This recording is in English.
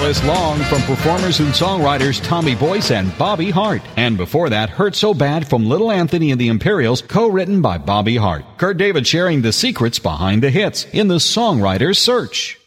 Alice Long from performers and songwriters Tommy Boyce and Bobby Hart. And before that, Hurt So Bad from Little Anthony and the Imperials, co-written by Bobby Hart. Kurt David sharing the secrets behind the hits in the Songwriter's Search.